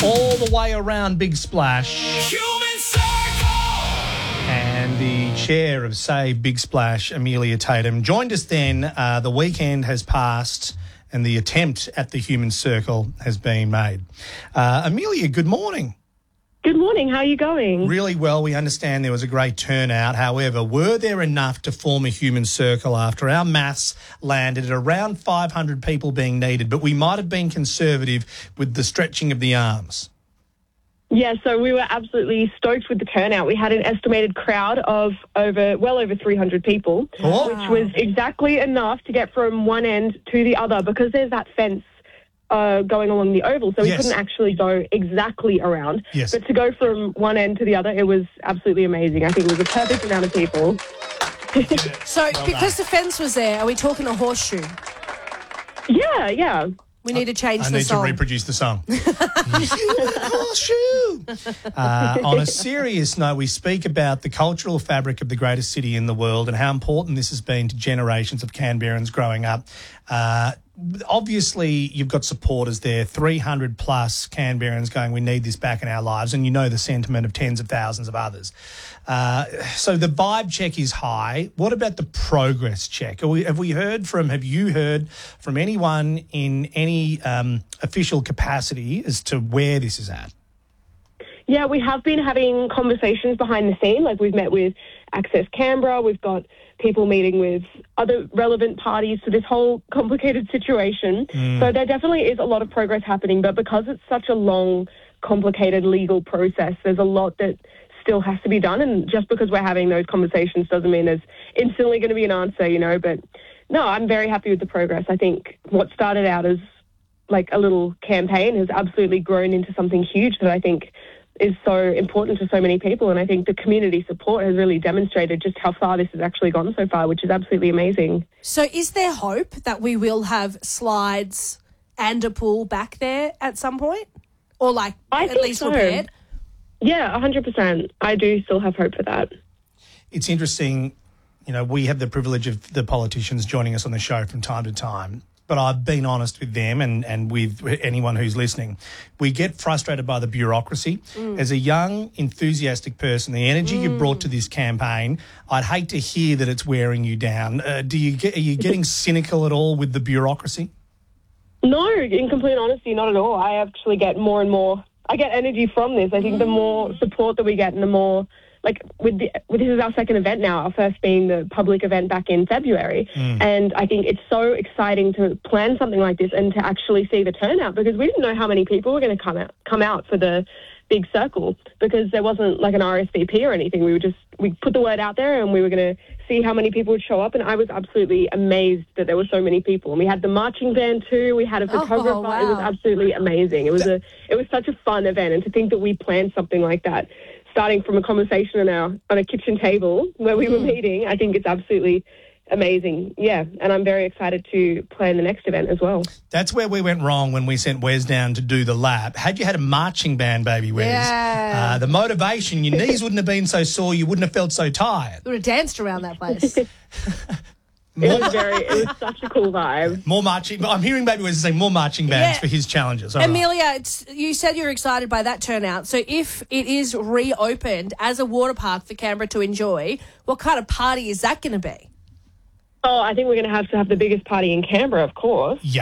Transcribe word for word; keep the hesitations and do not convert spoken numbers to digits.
all the way around Big Splash. Human Circle! And the chair of Save Big Splash, Amelia Tatum, joined us then. Uh, the weekend has passed and the attempt at the Human Circle has been made. Uh, Amelia, good morning. Good morning. How are you going? Really well. We understand there was a great turnout. However, were there enough to form a human circle after our maths landed at around five hundred people being needed, but we might have been conservative with the stretching of the arms? Yeah, so we were absolutely stoked with the turnout. We had an estimated crowd of over, well over three hundred people, Oh. which was exactly enough to get from one end to the other because there's that fence Uh, going along the oval, so we Yes. couldn't actually go exactly around. Yes. But to go from one end to the other, it was absolutely amazing. I think it was a perfect amount of people. So, because the fence was there, are we talking a horseshoe? Yeah, yeah. We need to change I the need song. to reproduce the song. Human horseshoe. Uh, on a serious note, we speak about the cultural fabric of the greatest city in the world and how important this has been to generations of Canberrans growing up. Uh, obviously, you've got supporters there, three hundred plus Canberrans going, we need this back in our lives, and you know the sentiment of tens of thousands of others. Uh, so the vibe check is high. What about the progress check? Have we, have we heard from, have you heard from anyone in any um, official capacity as to where this is at? Yeah, we have been having conversations behind the scene. Like, we've met with Access Canberra. We've got people meeting with other relevant parties to this whole complicated situation. Mm. So there definitely is a lot of progress happening. But because it's such a long, complicated legal process, there's a lot that still has to be done. And just because we're having those conversations doesn't mean there's instantly going to be an answer, you know. But no, I'm very happy with the progress. I think what started out as like a little campaign has absolutely grown into something huge that I think is so important to so many people. And I think the community support has really demonstrated just how far this has actually gone so far, which is absolutely amazing. So, is there hope that we will have slides and a pool back there at some point? Or, like, I at think least so. repaired? Yeah, one hundred percent. I do still have hope for that. It's interesting, you know, we have the privilege of the politicians joining us on the show from time to time, but I've been honest with them and, and with anyone who's listening. We get frustrated by the bureaucracy. Mm. As a young, enthusiastic person, the energy you brought to this campaign, I'd hate to hear that it's wearing you down. Uh, do you get, are you getting cynical at all with the bureaucracy? No, in complete honesty, not at all. I actually get more and more, I get energy from this. I think the more support that we get and the more, like, with the, with this is our second event now, our first being the public event back in February. Mm. And I think it's so exciting to plan something like this and to actually see the turnout, because we didn't know how many people were going to come out, come out for the big circle, because there wasn't like an R S V P or anything. We were just, we put the word out there and we were going to see how many people would show up. And I was absolutely amazed that there were so many people. And we had the marching band too. We had a photographer. Oh, wow. It was absolutely amazing. It was a, it was such a fun event. And to think that we planned something like that, starting from a conversation on our, on a kitchen table where we were meeting, I think it's absolutely amazing. Yeah, and I'm very excited to plan the next event as well. That's where we went wrong when we sent Wes down to do the lap. Had you had a marching band, baby Wes, Yeah. uh, the motivation, your knees wouldn't have been so sore, you wouldn't have felt so tired. We would have danced around that place. It was very, it was such a cool vibe. More marching. I'm hearing baby Wes say more marching bands Yeah. for his challenges. All right. Amelia, it's, you said you're excited by that turnout. So if it is reopened as a water park for Canberra to enjoy, what kind of party is that going to be? Oh, I think we're going to have to have the biggest party in Canberra, of course. Yeah,